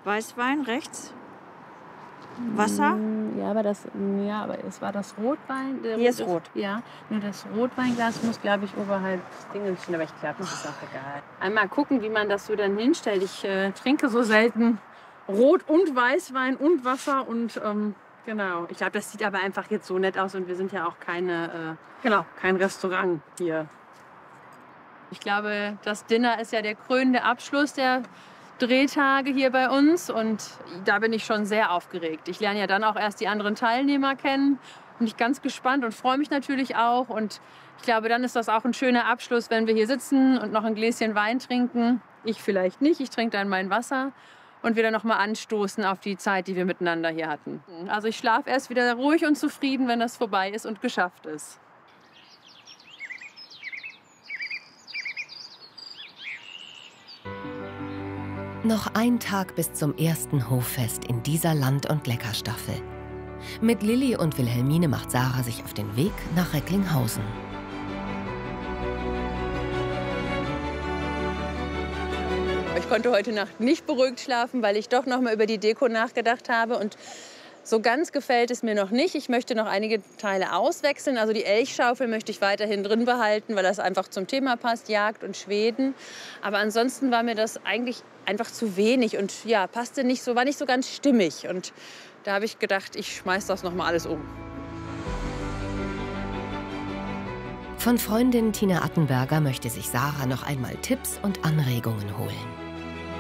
Weißwein rechts. Wasser. Aber es war das Rotwein. Hier ist rot. Ja, nur das Rotweinglas muss, glaube ich, oberhalb des Dingens stehen. Aber ich glaube, das ist auch egal. Einmal gucken, wie man das so dann hinstellt. Ich trinke so selten Rot- und Weißwein und Wasser. Und genau, ich glaube, das sieht aber einfach jetzt so nett aus. Und wir sind ja auch kein Restaurant hier. Ich glaube, das Dinner ist ja der krönende Abschluss der Drehtage hier bei uns und da bin ich schon sehr aufgeregt. Ich lerne ja dann auch erst die anderen Teilnehmer kennen. Bin ich ganz gespannt und freue mich natürlich auch. Und ich glaube, dann ist das auch ein schöner Abschluss, wenn wir hier sitzen und noch ein Gläschen Wein trinken. Ich vielleicht nicht, ich trinke dann mein Wasser und wir dann noch mal anstoßen auf die Zeit, die wir miteinander hier hatten. Also ich schlafe erst wieder ruhig und zufrieden, wenn das vorbei ist und geschafft ist. Noch ein Tag bis zum ersten Hoffest in dieser Land- und Leckerstaffel. Mit Lilli und Wilhelmine macht Sarah sich auf den Weg nach Recklinghausen. Ich konnte heute Nacht nicht beruhigt schlafen, weil ich doch noch mal über die Deko nachgedacht habe. Und so ganz gefällt es mir noch nicht. Ich möchte noch einige Teile auswechseln. Also die Elchschaufel möchte ich weiterhin drin behalten, weil das einfach zum Thema passt, Jagd und Schweden. Aber ansonsten war mir das eigentlich einfach zu wenig und ja, passte nicht so, war nicht so ganz stimmig. Und da habe ich gedacht, ich schmeiß das noch mal alles um. Von Freundin Tina Attenberger möchte sich Sarah noch einmal Tipps und Anregungen holen.